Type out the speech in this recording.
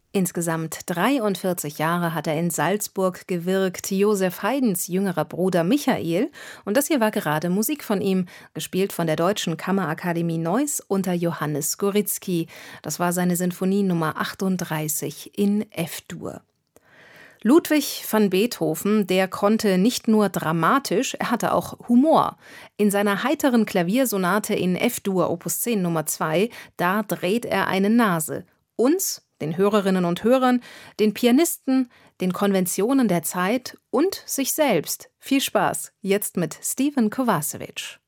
Insgesamt 43 Jahre hat er in Salzburg gewirkt, Joseph Haydns jüngerer Bruder Michael. Und das hier war gerade Musik von ihm, gespielt von der Deutschen Kammerakademie Neuss unter Johannes Skoritzky. Das war seine Sinfonie Nummer 38 in F-Dur. Ludwig van Beethoven, der konnte nicht nur dramatisch, er hatte auch Humor. In seiner heiteren Klaviersonate in F-Dur Opus 10 Nummer 2, da dreht er eine Nase. Uns, den Hörerinnen und Hörern, den Pianisten, den Konventionen der Zeit und sich selbst. Viel Spaß, jetzt mit Stephen Kovacevic.